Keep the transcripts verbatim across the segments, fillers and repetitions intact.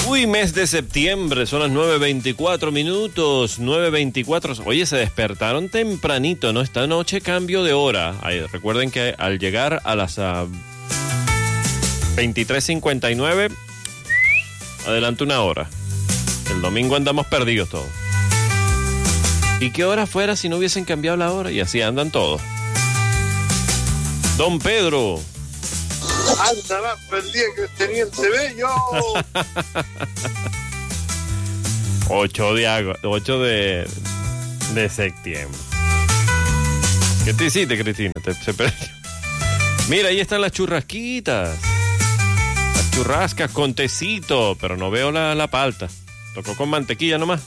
Uy, mes de septiembre, son las nueve veinticuatro minutos, nueve veinticuatro. Oye, se despertaron tempranito, ¿no? Esta noche cambio de hora. Ay, recuerden que al llegar a las uh, veintitrés cincuenta y nueve, adelante una hora. El domingo andamos perdidos todos. ¿Y qué hora fuera si no hubiesen cambiado la hora? Y así andan todos. Don Pedro. Anda, el día que tenía el Bello. ocho de agosto, ocho de, de septiembre. ¿Qué te hiciste, Cristina? Te, se perdió. Mira, ahí están las churrasquitas. Las churrascas con tecito, pero no veo la, la palta. Tocó con mantequilla nomás.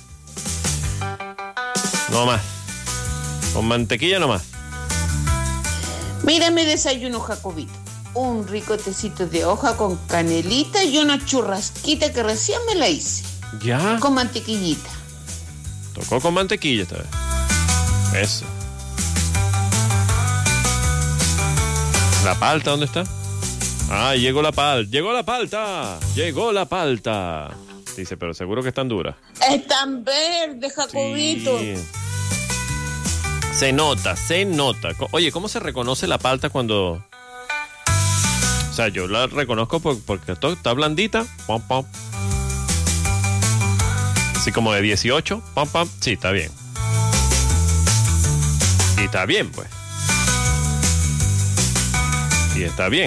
No más. Con mantequilla nomás. Mira mi desayuno, Jacobito. Un rico tecito de hoja con canelita y una churrasquita que recién me la hice. ¿Ya? Con mantequillita. Tocó con mantequilla esta vez. Eso. ¿La palta dónde está? Ah, llegó la palta. Llegó la palta. Llegó la palta. Dice, pero seguro que están duras. Están verdes, Jacobito. Sí. Se nota, se nota. Oye, ¿cómo se reconoce la palta cuando...? O sea, yo la reconozco porque está blandita. Pom, pom. Así como de dieciocho. Pom, pom. Sí, está bien. Y está bien, pues. Y está bien.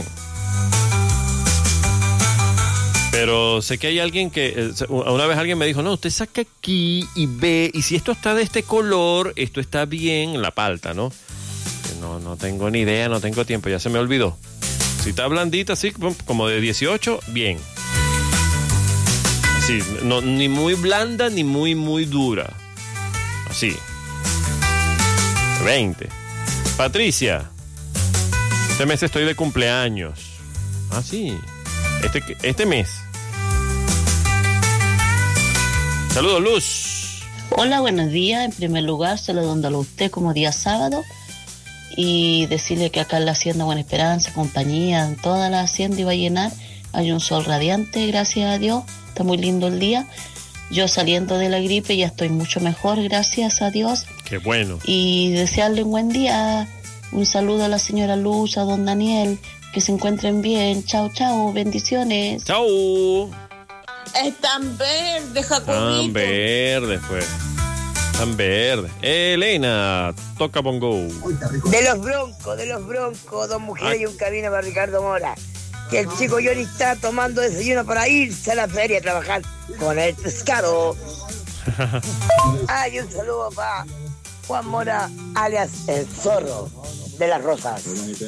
Pero sé que hay alguien que... Una vez alguien me dijo, no, usted saca aquí y ve, y si esto está de este color, esto está bien, la palta, ¿no? No, no tengo ni idea, no tengo tiempo, ya se me olvidó. Si está blandita, así como de dieciocho, bien. Así, no, ni muy blanda, ni muy, muy dura. Así. veinte. Patricia, este mes estoy de cumpleaños. Ah, sí. Este, este mes. Saludos, Luz. Hola, buenos días. En primer lugar, saludándolo a usted como día sábado. Y decirle que acá en la hacienda Buena Esperanza, compañía, en toda la hacienda iba a llenar. Hay un sol radiante, gracias a Dios. Está muy lindo el día. Yo saliendo de la gripe ya estoy mucho mejor, gracias a Dios. Qué bueno. Y desearle un buen día. Un saludo a la señora Luz, a don Daniel. Que se encuentren bien. Chao, chao. Bendiciones. Chao. Están verdes, Jacobito. Están verdes, pues. Tan verde. Elena, toca bongo. De los broncos, de los broncos, dos mujeres Ay. y un cabina para Ricardo Mora. Que el chico Yori está tomando desayuno para irse a la feria a trabajar con el pescado. Ay, un saludo para Juan Mora, alias el zorro de las Rosas.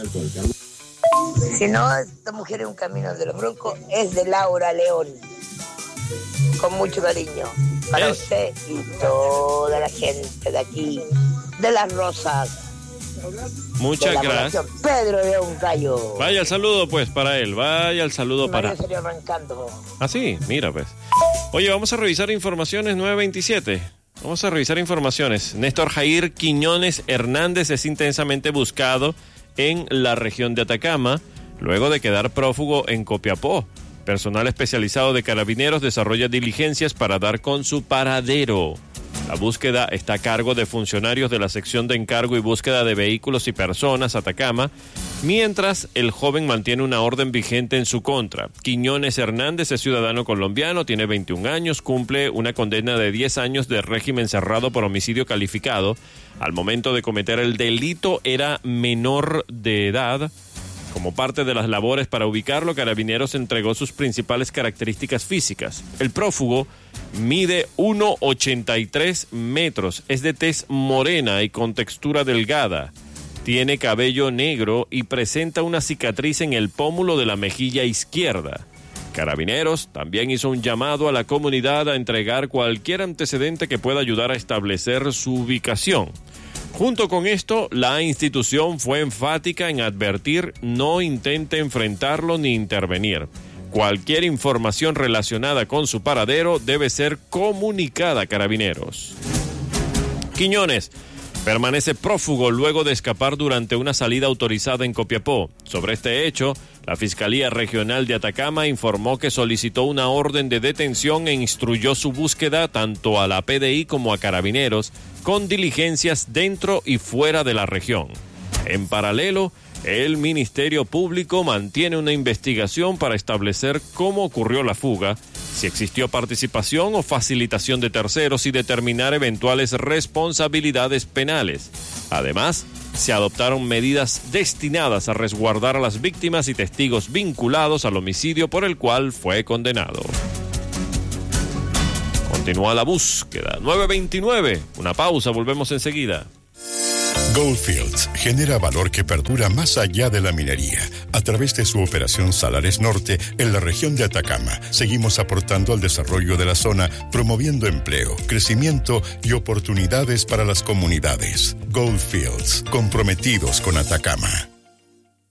Si no, esta mujer es un camino de los broncos, es de Laura León. Con mucho cariño. Para es. usted y toda la gente de aquí, de las Rosas. Muchas gracias. Pedro de un Gallo. Vaya el saludo, pues, para él. Vaya el saludo para... Salió arrancando. Ah, sí, mira, pues. Oye, vamos a revisar informaciones nueve veintisiete. Vamos a revisar informaciones. Néstor Jair Quiñones Hernández es intensamente buscado en la región de Atacama, luego de quedar prófugo en Copiapó. Personal especializado de Carabineros desarrolla diligencias para dar con su paradero. La búsqueda está a cargo de funcionarios de la sección de encargo y búsqueda de vehículos y personas Atacama, mientras el joven mantiene una orden vigente en su contra. Quiñones Hernández es ciudadano colombiano, tiene veintiún años, cumple una condena de diez años de régimen cerrado por homicidio calificado. Al momento de cometer el delito era menor de edad. Como parte de las labores para ubicarlo, Carabineros entregó sus principales características físicas. El prófugo mide uno ochenta y tres metros, es de tez morena y con textura delgada. Tiene cabello negro y presenta una cicatriz en el pómulo de la mejilla izquierda. Carabineros también hizo un llamado a la comunidad a entregar cualquier antecedente que pueda ayudar a establecer su ubicación. Junto con esto, la institución fue enfática en advertir no intente enfrentarlo ni intervenir. Cualquier información relacionada con su paradero debe ser comunicada a Carabineros. Quiñones permanece prófugo luego de escapar durante una salida autorizada en Copiapó. Sobre este hecho, la Fiscalía Regional de Atacama informó que solicitó una orden de detención e instruyó su búsqueda tanto a la P D I como a Carabineros, con diligencias dentro y fuera de la región. En paralelo, el Ministerio Público mantiene una investigación para establecer cómo ocurrió la fuga, si existió participación o facilitación de terceros y determinar eventuales responsabilidades penales. Además, se adoptaron medidas destinadas a resguardar a las víctimas y testigos vinculados al homicidio por el cual fue condenado. Continúa la búsqueda. nueve veintinueve. Una pausa, volvemos enseguida. Goldfields genera valor que perdura más allá de la minería. A través de su operación Salares Norte en la región de Atacama, seguimos aportando al desarrollo de la zona, promoviendo empleo, crecimiento y oportunidades para las comunidades. Goldfields, comprometidos con Atacama.